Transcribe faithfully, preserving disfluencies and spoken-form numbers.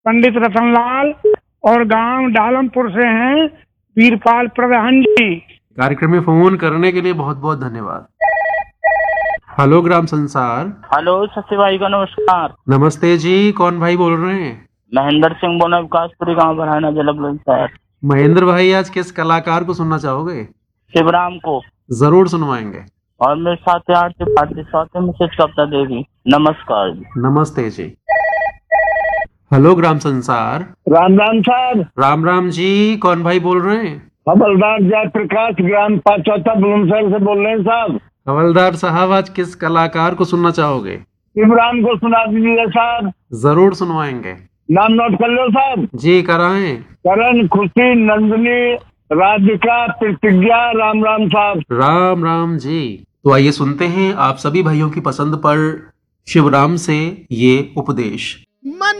पंडित रतनलाल और गांव डालमपुर से हैं वीरपाल प्रधान जी। कार्यक्रम में फोन करने के लिए बहुत बहुत धन्यवाद। हेलो ग्राम संसार। हेलो सत्य भाई का नमस्कार। नमस्ते जी, कौन भाई बोल रहे हैं? महेंद्र सिंह बोना, विकासपुरी गाँव बढ़ाना जलक सर। महेंद्र भाई, आज किस कलाकार को सुनना चाहोगे? शिवराम को। जरूर सुनवाएंगे। और मेरे साथ आरती भारती साथ मैसेज कविता देवी। नमस्कार जी। नमस्ते जी। हेलो ग्राम संसार। राम राम सर। राम राम जी, कौन भाई बोल रहे हैं? हवलदार जयप्रकाश ग्राम पाचौथा बुलंदशहर से बोल रहे हैं साहब। हवलदार साहब, आज किस कलाकार को सुनना चाहोगे? शिवराम को सुना दीजिए साहब। जरूर सुनवाएंगे। नाम नोट कर लो साहब। जी कराएं। करण, खुशी, नंदनी, राधिका, प्रतिज्ञा। राम राम साहब। राम राम जी। तो आइए सुनते हैं आप सभी भाइयों की पसंद पर शिवराम से ये उपदेश। मन